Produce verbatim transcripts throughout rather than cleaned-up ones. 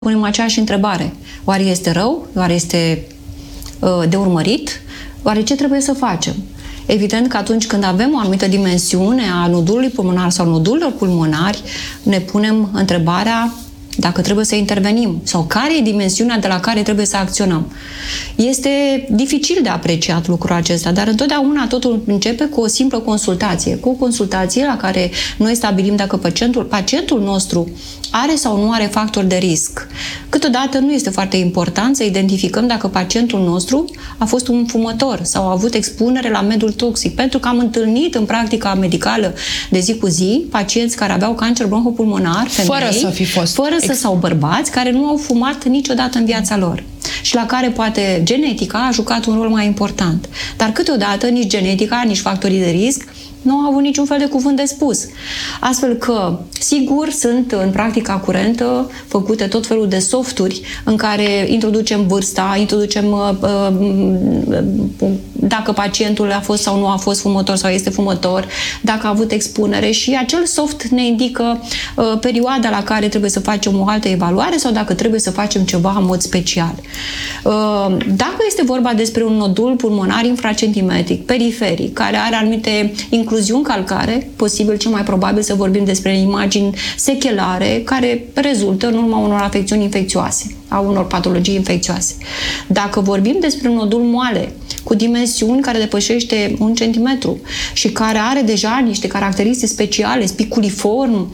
punem aceeași întrebare. Oare este rău? Oare este uh, de urmărit? Oare ce trebuie să facem? Evident că atunci când avem o anumită dimensiune a nodulului pulmonar sau nodurilor pulmonari, ne punem întrebarea dacă trebuie să intervenim sau care e dimensiunea de la care trebuie să acționăm. Este dificil de apreciat lucrul acesta, dar întotdeauna totul începe cu o simplă consultație. Cu o consultație la care noi stabilim dacă pacientul, pacientul nostru are sau nu are factori de risc. Câteodată nu este foarte important să identificăm dacă pacientul nostru a fost un fumător sau a avut expunere la mediul toxic, pentru că am întâlnit în practica medicală de zi cu zi pacienți care aveau cancer bronhopulmonar, femei, fără să fi fost fără să sau bărbați care nu au fumat niciodată în viața lor și la care poate genetica a jucat un rol mai important. Dar câteodată nici genetica, nici factorii de risc nu au avut niciun fel de cuvânt de spus. Astfel că, sigur, sunt în practica curentă făcute tot felul de softuri în care introducem vârsta, introducem uh, uh, dacă pacientul a fost sau nu a fost fumător sau este fumător, dacă a avut expunere și acel soft ne indică uh, perioada la care trebuie să facem o altă evaluare sau dacă trebuie să facem ceva în mod special. Uh, dacă este vorba despre un nodul pulmonar infracentimetric, periferic, care are anumite incluziuni calcare, posibil cel mai probabil să vorbim despre imagini sechelare care rezultă în urma unor afecțiuni infecțioase, a unor patologii infecțioase. Dacă vorbim despre un nodul moale, cu dimensiuni care depășește un centimetru și care are deja niște caracteristici speciale, spiculiform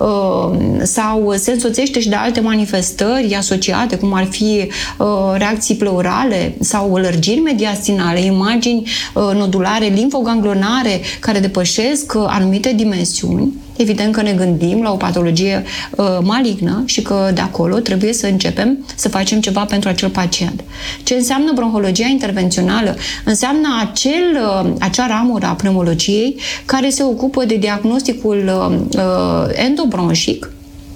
sau se însoțește și de alte manifestări asociate, cum ar fi reacții pleurale sau lărgiri mediastinale, imagini nodulare, limfoganglionare care depășesc anumite dimensiuni, evident că ne gândim la o patologie uh, malignă și că de acolo trebuie să începem să facem ceva pentru acel pacient. Ce înseamnă bronhologia intervențională? Înseamnă acel, uh, acea ramură a pneumologiei care se ocupă de diagnosticul uh, endobronșic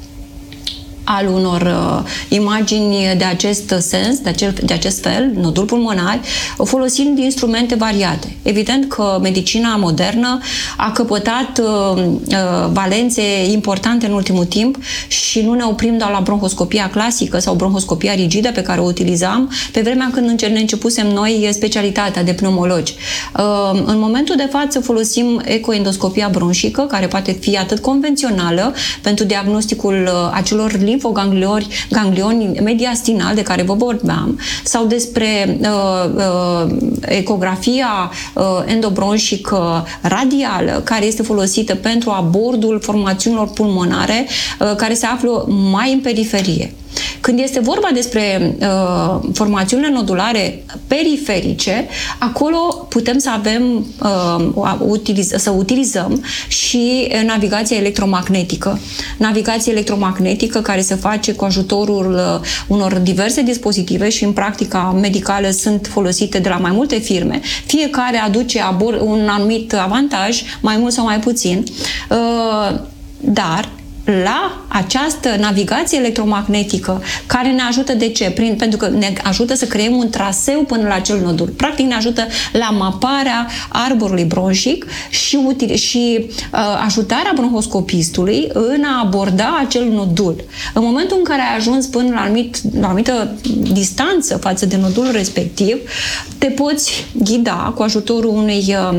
al unor uh, imagini de acest sens, de, acel, de acest fel, nodul pulmonari, folosind instrumente variate. Evident că medicina modernă a căpătat uh, uh, valențe importante în ultimul timp și nu ne oprim doar la bronhoscopia clasică sau bronhoscopia rigidă pe care o utilizam pe vremea când ne începusem noi specialitatea de pneumologi. Uh, în momentul de față folosim ecoendoscopia bronșică, care poate fi atât convențională pentru diagnosticul uh, acelor limfoganglioni, ganglioni mediastinali de care vă vorbeam, sau despre uh, uh, ecografia uh, endobronșică radială, care este folosită pentru abordul formațiunilor pulmonare uh, care se află mai în periferie. Când este vorba despre uh, formațiunile nodulare periferice, acolo putem să avem uh, utiliz să utilizăm și navigația electromagnetică. Navigația electromagnetică care se face cu ajutorul uh, unor diverse dispozitive și în practica medicală sunt folosite de la mai multe firme. Fiecare aduce un anumit avantaj, mai mult sau mai puțin, uh, dar la această navigație electromagnetică care ne ajută de ce? Prin, pentru că ne ajută să creăm un traseu până la acel nodul. Practic ne ajută la maparea arborului bronșic și, util, și uh, ajutarea bronhoscopistului în a aborda acel nodul. În momentul în care ai ajuns până la, anumit, la anumită distanță față de nodulul respectiv, te poți ghida cu ajutorul unei uh,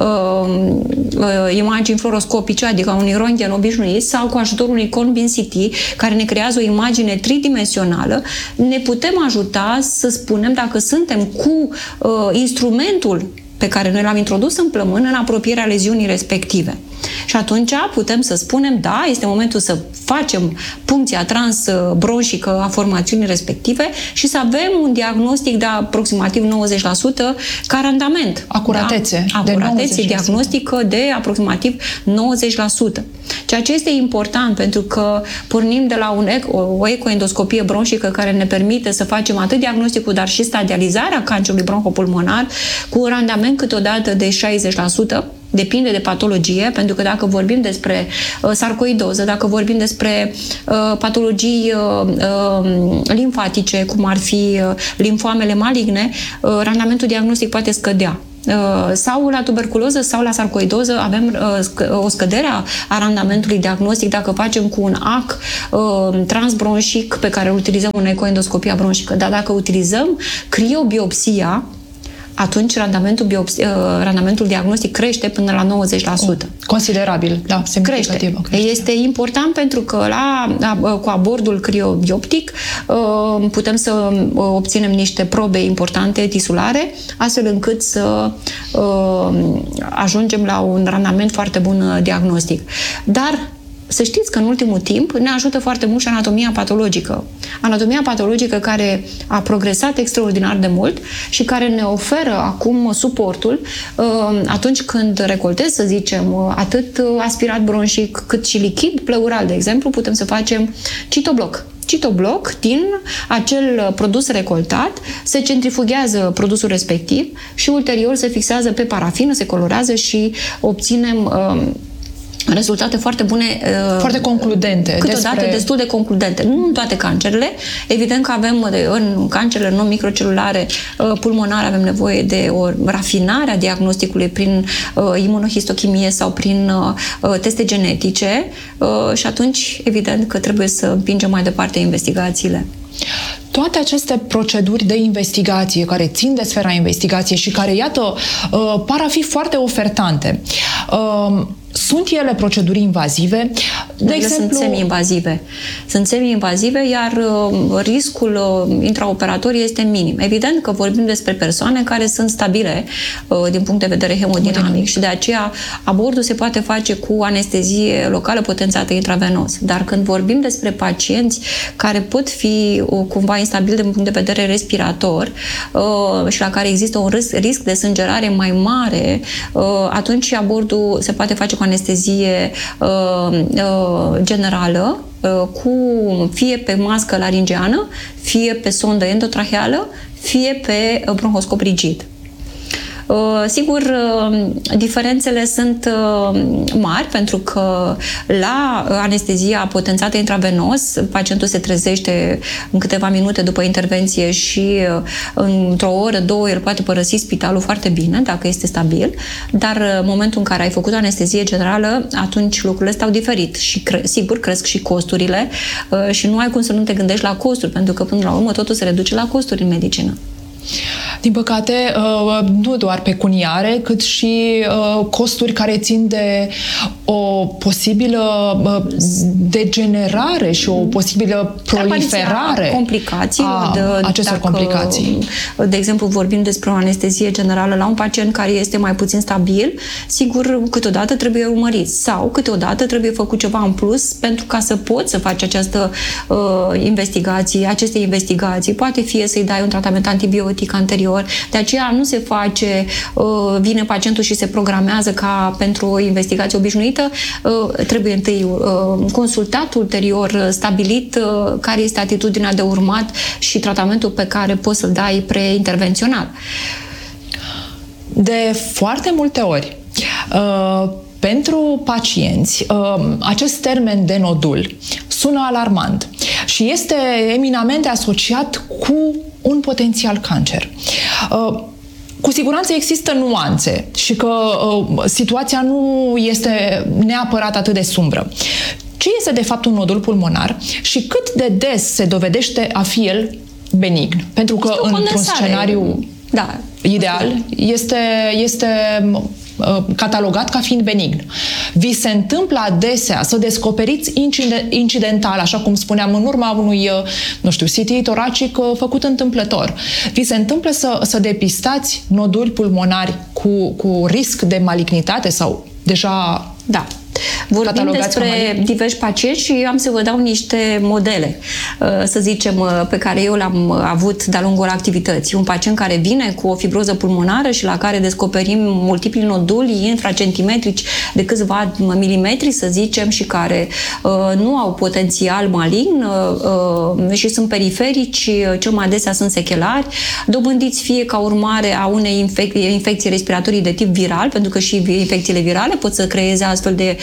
uh, imagini fluoroscopice, adică unui röntgen obișnuit, sau cu ajutorul unui Conbin C T, care ne creează o imagine tridimensională, ne putem ajuta să spunem dacă suntem cu uh, instrumentul pe care noi l-am introdus în plămân în apropierea leziunii respective. Și atunci putem să spunem, da, este momentul să facem puncția transbronșică a formațiunii respective și să avem un diagnostic de aproximativ nouăzeci la sută ca randament. Acuratețe. Da? Acuratețe diagnostică de aproximativ nouăzeci la sută. Ceea ce este important, pentru că pornim de la un eco, o ecoendoscopie bronșică care ne permite să facem atât diagnosticul, dar și stadializarea cancerului bronhopulmonar cu un randament câteodată de șaizeci la sută. Depinde de patologie, pentru că dacă vorbim despre uh, sarcoidoză, dacă vorbim despre uh, patologii uh, uh, limfatice, cum ar fi uh, limfoamele maligne, uh, randamentul diagnostic poate scădea. sau la tuberculoză sau la sarcoidoză avem o scădere a randamentului diagnostic dacă facem cu un A C transbronșic pe care îl utilizăm în ecoendoscopia bronșică. Dar dacă utilizăm criobiopsia, atunci randamentul, biopsi, randamentul diagnostic crește până la nouăzeci la sută. Considerabil, da, semnificativ. Crește. Este important pentru că la, cu abordul criobioptic putem să obținem niște probe importante tisulare, astfel încât să ajungem la un randament foarte bun diagnostic. Dar să știți că în ultimul timp ne ajută foarte mult și anatomia patologică. Anatomia patologică care a progresat extraordinar de mult și care ne oferă acum suportul atunci când recoltez, să zicem, atât aspirat bronșic cât și lichid pleural, de exemplu, putem să facem citobloc. Citobloc, din acel produs recoltat, se centrifugează produsul respectiv și ulterior se fixează pe parafină, se colorează și obținem rezultate foarte bune. Foarte concludente. Câteodată despre... destul de concludente. Nu în toate cancerele. Evident că avem în cancerele non-microcelulare pulmonare avem nevoie de o rafinare a diagnosticului prin imunohistochimie sau prin teste genetice și atunci evident că trebuie să împingem mai departe investigațiile. Toate aceste proceduri de investigație care țin de sfera investigației și care, iată, par a fi foarte ofertante, sunt ele proceduri invazive? De ele exemplu... sunt semi-invazive. Sunt semi-invazive, iar uh, riscul uh, intraoperator este minim. Evident că vorbim despre persoane care sunt stabile uh, din punct de vedere hemodinamic, hemodinamic și de aceea abordul se poate face cu anestezie locală potențată intravenos. Dar când vorbim despre pacienți care pot fi uh, cumva instabili din punct de vedere respirator uh, și la care există un risc, risc de sângerare mai mare, uh, atunci abordul se poate face cu anestezie uh, uh, generală, uh, cu fie pe mască laringeană, fie pe sondă endotraheală, fie pe uh, bronhoscop rigid. Uh, sigur, uh, diferențele sunt uh, mari pentru că la anestezia potențată intravenos pacientul se trezește în câteva minute după intervenție și uh, într-o oră, două, el poate părăsi spitalul foarte bine dacă este stabil, dar uh, în momentul în care ai făcut o anestezie generală, atunci lucrurile stau diferit și cre- sigur cresc și costurile uh, și nu ai cum să nu te gândești la costuri, pentru că până la urmă totul se reduce la costuri în medicină. Din păcate, nu doar pecuniare, cât și costuri care țin de o posibilă degenerare și o posibilă proliferare complicații, a de, acestor dacă, complicații. De exemplu, vorbim despre o anestezie generală la un pacient care este mai puțin stabil, sigur, câteodată trebuie urmărit sau câteodată trebuie făcut ceva în plus pentru ca să poți să faci această uh, investigație, aceste investigații. Poate fie să-i dai un tratament antibiotic anterior, de aceea nu se face, vine pacientul și se programează ca pentru o investigație obișnuită, trebuie întâi consultat, ulterior stabilit care este atitudinea de urmat și tratamentul pe care poți să-l dai preintervențional. De foarte multe ori, pentru pacienți, acest termen de nodul sună alarmant și este eminamente asociat cu un potențial cancer. Cu siguranță există nuanțe și că situația nu este neapărat atât de sumbră. Ce este de fapt un nodul pulmonar și cât de des se dovedește a fi el benign? Pentru că într-un scenariu da. ideal este, este catalogat ca fiind benign. Vi se întâmplă adesea să descoperiți incidental, așa cum spuneam, în urma unui, nu știu, C T toracic făcut întâmplător. Vi se întâmplă să, să depistați noduli pulmonari cu, cu risc de malignitate sau deja... Da. Vorbim despre diversi pacienți și am să vă dau niște modele, să zicem, pe care eu le-am avut de-a lungul activității. Un pacient care vine cu o fibroză pulmonară și la care descoperim multipli noduli infracentimetrici de câțiva milimetri, să zicem, și care nu au potențial malign și sunt periferici, cel mai adesea sunt sechelari, dobândiți fie ca urmare a unei infec- infecții respiratorii de tip viral, pentru că și infecțiile virale pot să creeze astfel de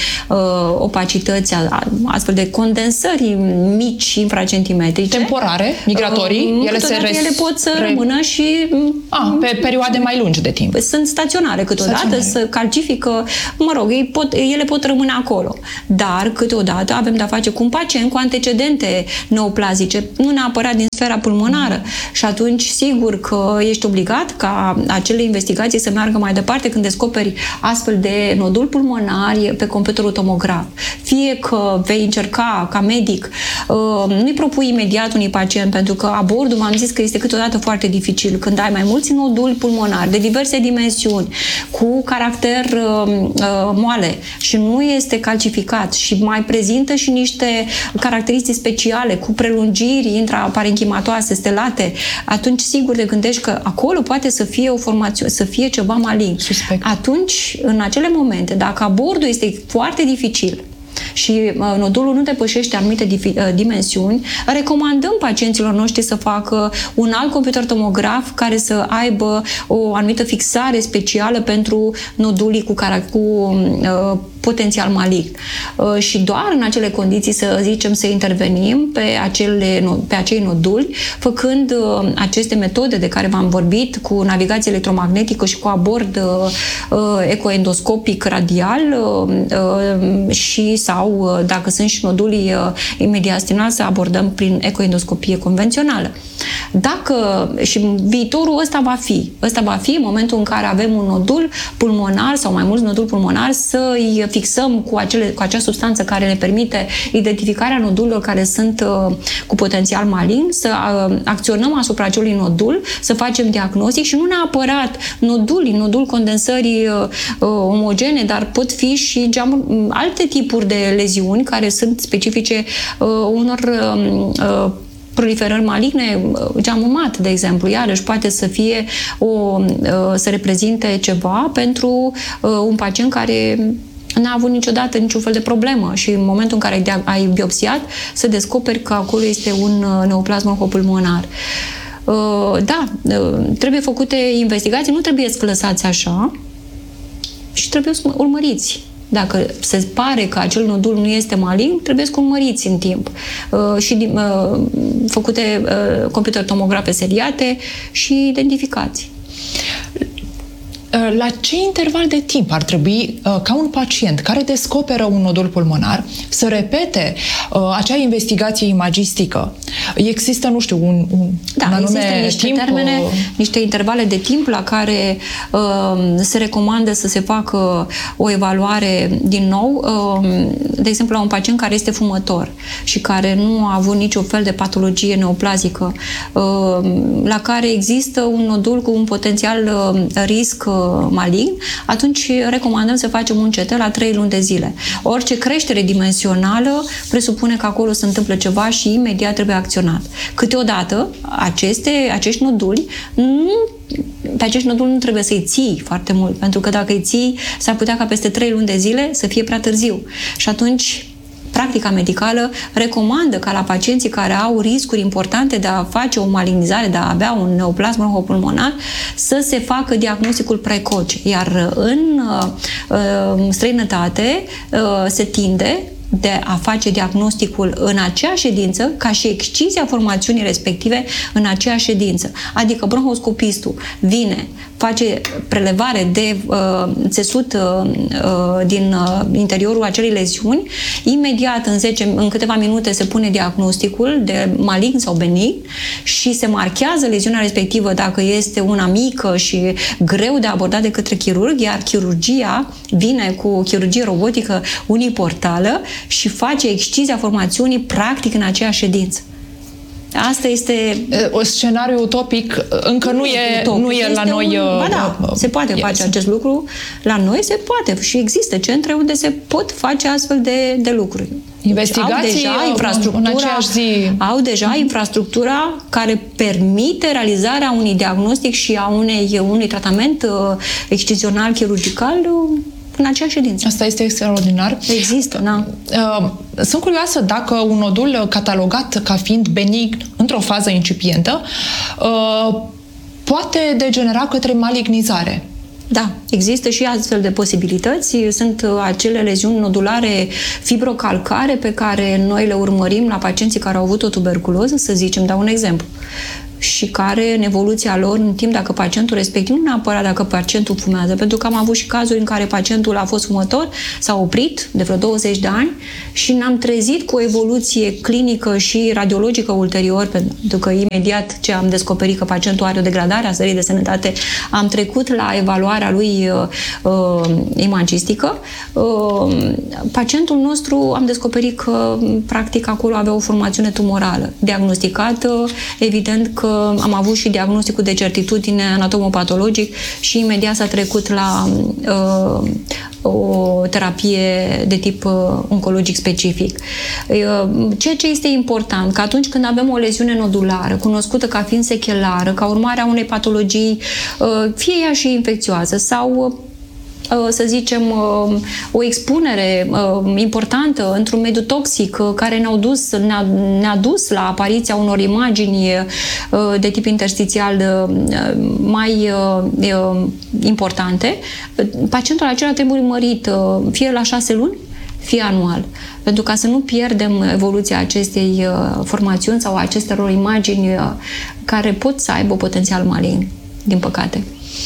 uh, opacități, astfel de condensări mici infracentimetrice. Temporare, migratorii, uh, ele se res... ele pot să re... rămână și... A, pe perioade mai lungi de timp. Sunt staționare câteodată, staționare. Să calcifică, mă rog, ei pot, ele pot rămâne acolo. Dar câteodată avem de-a face cu un pacient cu antecedente neoplazice, nu neapărat din sfera pulmonară. Mm. Și atunci, sigur că ești obligat ca acele investigații să meargă mai departe când descoperi astfel de noduli pulmonari pe computerul tomograf. Fie că vei încerca ca medic, nu-i propui imediat unui pacient, pentru că abordul, m-am zis că este câteodată foarte dificil. Când ai mai mulți noduli pulmonari de diverse dimensiuni, cu caracter uh, moale și nu este calcificat și mai prezintă și niște caracteristici speciale cu prelungiri intraparenchimatoase, stelate, atunci sigur te gândești că acolo poate să fie o formațiune, să fie ceva malign. Suspect. Atunci, în acele momente, dacă abordul este foarte dificil și nodulul nu depășește anumite dimensiuni, recomandăm pacienților noștri să facă un alt computer tomograf care să aibă o anumită fixare specială pentru nodulii cu, cu uh, potențial malign. Uh, și doar în acele condiții, să zicem, să intervenim pe, acele, pe acei noduli, făcând uh, aceste metode de care v-am vorbit, cu navigație electromagnetică și cu abord uh, ecoendoscopic radial uh, uh, și sau dacă sunt și nodulii imediat stimulați, să abordăm prin ecoendoscopie convențională. Dacă și viitorul ăsta va fi, ăsta va fi în momentul în care avem un nodul pulmonar sau mai mulți noduli pulmonari, să îi fixăm cu, acele, cu acea substanță care ne permite identificarea nodurilor care sunt uh, cu potențial malign, să uh, acționăm asupra acelui nodul, să facem diagnostic și nu neapărat noduli, nodul condensării uh, omogene, dar pot fi și geamuri, alte tipuri de leziuni care sunt specifice uh, unor uh, proliferări maligne, geamul mat, de exemplu, iarăși poate să fie o, să reprezinte ceva pentru un pacient care n-a avut niciodată niciun fel de problemă și în momentul în care ai biopsiat, să descoperi că acolo este un neoplasm bronhopulmonar. Da, trebuie făcute investigații, nu trebuie să lăsați așa și trebuie să urmăriți. Dacă se pare că acel nodul nu este malign, trebuie să urmăriți în timp. Uh, și uh, făcute uh, computer tomografe seriate și identificați. La ce interval de timp ar trebui ca un pacient care descoperă un nodul pulmonar să repete uh, acea investigație imagistică? Există, nu știu, un, un, da, un anume există niște timp, termene, uh... niște intervale de timp la care uh, se recomandă să se facă o evaluare din nou. Uh, de exemplu, la un pacient care este fumător și care nu a avut niciun fel de patologie neoplazică, uh, la care există un nodul cu un potențial uh, risc malign, atunci recomandăm să facem un C T la trei luni de zile. Orice creștere dimensională presupune că acolo se întâmplă ceva și imediat trebuie acționat. Câteodată, aceste, acești noduli, nu, pe acești noduli nu trebuie să-i ții foarte mult, pentru că dacă îi ții, s-ar putea ca peste trei luni de zile să fie prea târziu. Și atunci practica medicală recomandă ca la pacienții care au riscuri importante de a face o malignizare, de a avea un neoplasm bronhopulmonar, să se facă diagnosticul precoce. Iar în uh, străinătate uh, se tinde de a face diagnosticul în acea ședință, ca și excizia formațiunii respective în acea ședință. Adică bronhoscopistul vine, face prelevare de uh, țesut uh, din uh, interiorul acelei leziuni, imediat în, zece, în câteva minute se pune diagnosticul de malign sau benign și se marchează leziunea respectivă dacă este una mică și greu de abordat de către chirurg, iar chirurgia vine cu chirurgie robotică uniportală și face excizia formațiunii practic în aceeași ședință. Asta este... O scenariu utopic încă nu e, utopic. nu e la este noi... Un... Ba da, se poate yes. face acest lucru. La noi se poate și există centre unde se pot face astfel de, de lucruri. Investigații au deja infrastructura, în aceeași zi. Au deja mm-hmm. infrastructura care permite realizarea unui diagnostic și a unei, unui tratament uh, excizional chirurgical uh, în aceeași ședință. Asta este extraordinar. Există, da. Sunt curioasă dacă un nodul catalogat ca fiind benign într-o fază incipientă poate degenera către malignizare. Da, există și astfel de posibilități. Sunt acele leziuni nodulare fibrocalcare pe care noi le urmărim la pacienții care au avut o tuberculoză, să zicem, dau un exemplu, și care, în evoluția lor, în timp, dacă pacientul respectiv, nu neapărat dacă pacientul fumează, pentru că am avut și cazuri în care pacientul a fost fumător, s-a oprit de vreo douăzeci de ani și ne-am trezit cu o evoluție clinică și radiologică ulterior, pentru că imediat ce am descoperit că pacientul are o degradare a stării de sănătate, am trecut la evaluarea lui uh, uh, imagistică. Uh, pacientul nostru, am descoperit că, practic, acolo avea o formațiune tumorală diagnosticată, evident că am avut și diagnosticul de certitudine anatomopatologic și imediat s-a trecut la uh, o terapie de tip uh, oncologic specific. Uh, ceea ce este important, că atunci când avem o leziune nodulară, cunoscută ca fiind sechelară, ca urmare a unei patologii, uh, fie ea și infecțioasă sau uh, să zicem, o expunere importantă într-un mediu toxic care ne-au dus, ne-a, ne-a dus la apariția unor imagini de tip interstițial mai importante, pacientul acela trebuie urmărit fie la șase luni, fie anual, pentru ca să nu pierdem evoluția acestei formațiuni sau acestor imagini care pot să aibă potențial malign, din păcate.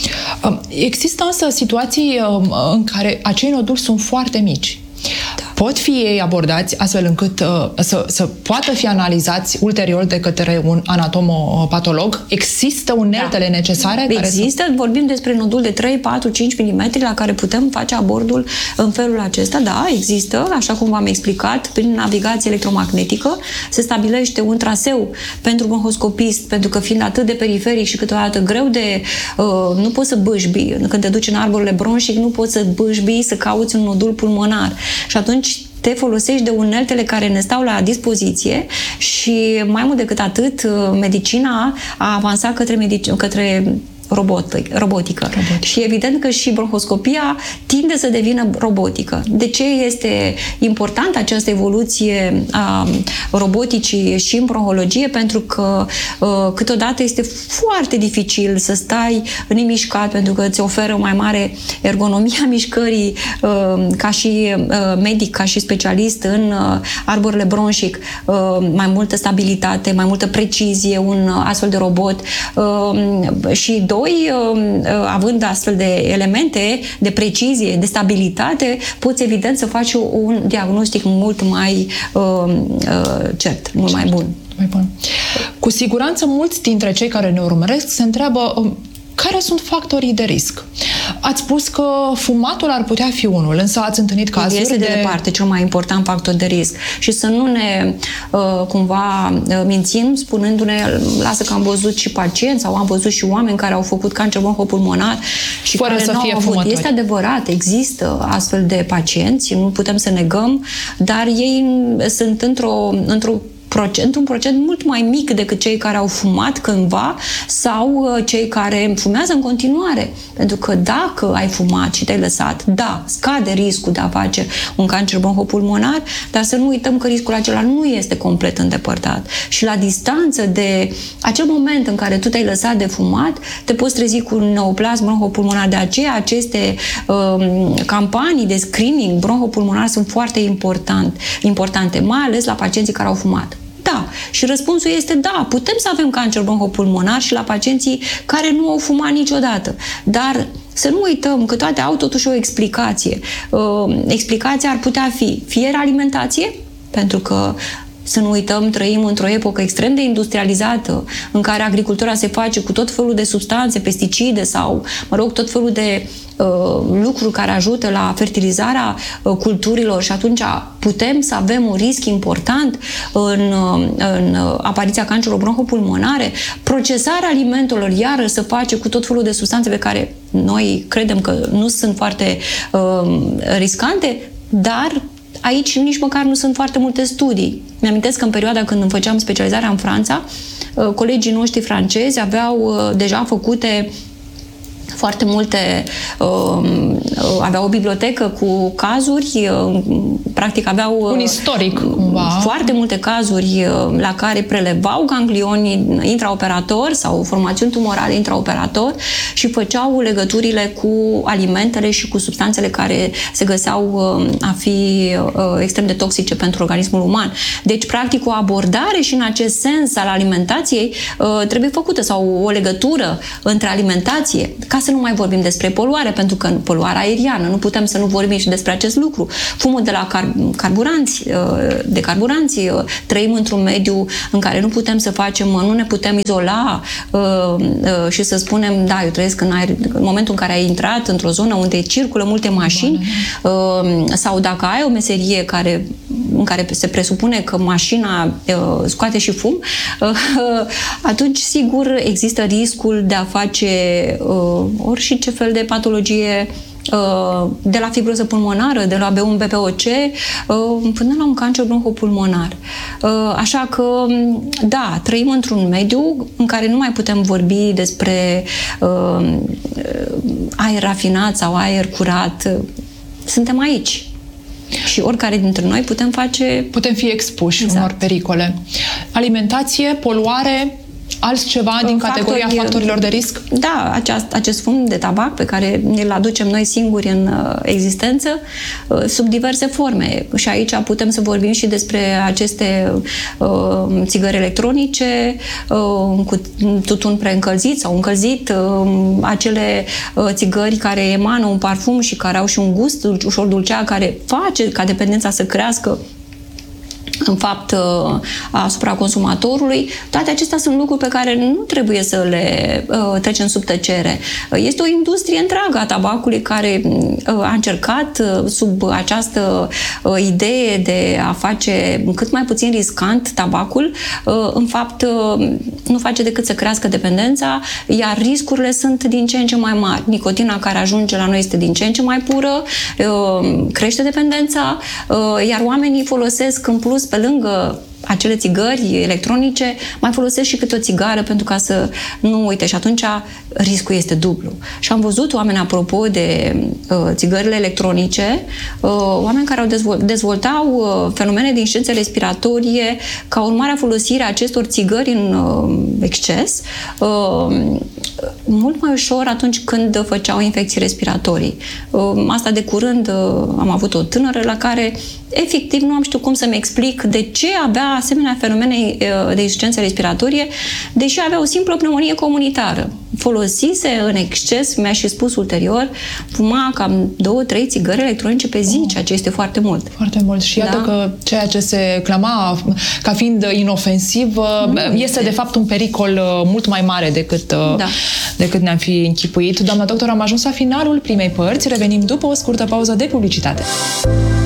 Există însă situații în care acei noduli sunt foarte mici. Da. Pot fi ei abordați astfel încât uh, să, să poată fi analizați ulterior de către un anatomopatolog? Există uneltele da. necesare? Există, care să... vorbim despre nodul de trei, patru, cinci milimetri la care putem face abordul în felul acesta. Da, există, așa cum v-am explicat, prin navigație electromagnetică se stabilește un traseu pentru bronhoscopist, pentru că fiind atât de periferic și câteodată greu de... Uh, nu poți să bâșbi. Când te duci în arborele bronșic, nu poți să bâșbi, să cauți un nodul pulmonar. Și atunci te folosești de uneltele care ne stau la dispoziție și mai mult decât atât, medicina a avansat către, medic- către robotic, robotică. Robotic. Și evident că și bronhoscopia tinde să devină robotică. De ce este importantă această evoluție a roboticii și în bronhologie? Pentru că câteodată este foarte dificil să stai nemișcat, pentru că îți oferă o mai mare ergonomie a mișcării ca și medic, ca și specialist în arborele bronșic, mai multă stabilitate, mai multă precizie, un astfel de robot și doi, având astfel de elemente de precizie, de stabilitate, poți evident să faci un diagnostic mult mai uh, cert, mult mai bun. Mai bun. Cu siguranță mulți dintre cei care ne urmăresc se întreabă care sunt factorii de risc. Ați spus că fumatul ar putea fi unul, însă ați întâlnit cazuri este de... de departe cel mai important factor de risc. Și să nu ne uh, cumva uh, mințim spunându-ne, lasă că am văzut și pacienți sau am văzut și oameni care au făcut cancer bronhopulmonar și fără care să nu fie au avut. fumători. Este adevărat, există astfel de pacienți, nu putem să negăm, dar ei sunt într-o, într-o procent, un procent mult mai mic decât cei care au fumat cândva sau cei care fumează în continuare. Pentru că dacă ai fumat și te-ai lăsat, da, scade riscul de a face un cancer bronhopulmonar, dar să nu uităm că riscul acela nu este complet îndepărtat. Și la distanță de acel moment în care tu te-ai lăsat de fumat, te poți trezi cu un neoplasm bronhopulmonar. De aceea aceste um, campanii de screening bronhopulmonar sunt foarte important, importante, mai ales la pacienții care au fumat. Da. Și răspunsul este da, putem să avem cancer bronhopulmonar și la pacienții care nu au fumat niciodată. Dar să nu uităm că toate au totuși o explicație. Uh, explicația ar putea fi fie alimentație, pentru că să nu uităm, trăim într-o epocă extrem de industrializată, în care agricultura se face cu tot felul de substanțe, pesticide sau, mă rog, tot felul de uh, lucruri care ajută la fertilizarea uh, culturilor și atunci putem să avem un risc important în, uh, în apariția cancerului bronhopulmonare. Procesarea alimentelor, iară, se face cu tot felul de substanțe pe care noi credem că nu sunt foarte uh, riscante, dar aici nici măcar nu sunt foarte multe studii. Mi-amintesc că în perioada când îmi făceam specializarea în Franța, colegii noștri francezi aveau deja făcute foarte multe, uh, aveau o bibliotecă cu cazuri, uh, practic aveau uh, un istoric, cumva. Foarte multe cazuri uh, la care prelevau ganglioni intraoperator sau formațiuni tumorale intraoperator și făceau legăturile cu alimentele și cu substanțele care se găseau uh, a fi uh, extrem de toxice pentru organismul uman. Deci, practic, o abordare și în acest sens al alimentației uh, trebuie făcută sau o legătură între alimentație, ca să nu mai vorbim despre poluare, pentru că poluarea aeriană, nu putem să nu vorbim și despre acest lucru. Fumul de la car- carburanți, de carburanți, trăim într-un mediu în care nu putem să facem, nu ne putem izola și să spunem, da, eu trăiesc în aer, în momentul în care ai intrat într-o zonă unde circulă multe mașini, Bine. Sau dacă ai o meserie care, în care se presupune că mașina scoate și fum, atunci, sigur, există riscul de a face uh, orice ce fel de patologie, uh, de la fibroză pulmonară, de la B unu B P O C, uh, până la un cancer bronhopulmonar. Uh, așa că, da, trăim într-un mediu în care nu mai putem vorbi despre uh, aer rafinat sau aer curat. Suntem aici. Și oricare dintre noi putem face... Putem fi expuși exact. Unor pericole. Alimentație, poluare, altceva din categoria Factori, factorilor de risc? Da, aceast, acest fum de tabac pe care ne-l aducem noi singuri în uh, existență, uh, sub diverse forme. Și aici putem să vorbim și despre aceste uh, țigări electronice, uh, cu tutun preîncălzit sau încălzit, uh, acele uh, țigări care emană un parfum și care au și un gust ușor dulcea, care face ca dependența să crească în fapt asupra consumatorului. Toate acestea sunt lucruri pe care nu trebuie să le uh, trecem sub tăcere. Este o industrie întreagă a tabacului care uh, a încercat uh, sub această uh, idee de a face cât mai puțin riscant tabacul, uh, în fapt uh, nu face decât să crească dependența, iar riscurile sunt din ce în ce mai mari. Nicotina care ajunge la noi este din ce în ce mai pură, uh, crește dependența, uh, iar oamenii folosesc în plus, pe lângă acele țigări electronice, mai folosesc și câte o țigară pentru ca să nu uite. Și atunci riscul este dublu. Și am văzut oameni, apropo de uh, țigările electronice, uh, oameni care au dezvol- dezvoltau uh, fenomene din științe respiratorie ca urmare a folosirii acestor țigări în uh, exces, uh, mult mai ușor atunci când făceau infecții respiratorii. Uh, asta de curând uh, am avut o tânără la care efectiv nu am știut cum să-mi explic de ce avea asemenea fenomene de insuficiență respiratorie, deși avea o simplă pneumonie comunitară. Folosise în exces, mi-a și spus ulterior, fuma cam două, trei țigări electronice pe zi, oh. ceea ce este foarte mult. Foarte mult. Și iată da? că ceea ce se clama ca fiind inofensiv nu este, este de fapt un pericol mult mai mare decât, da. decât ne-am fi închipuit. Doamna doctor, am ajuns la finalul primei părți. Revenim după o scurtă pauză de publicitate.